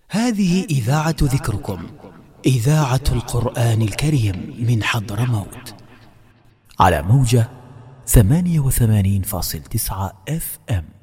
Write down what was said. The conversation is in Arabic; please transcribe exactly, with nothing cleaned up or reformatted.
هذه إذاعة ذكركم، إذاعة القرآن الكريم من حضرموت، على موجة ثمانية وثمانين فاصل تسعة اف ام.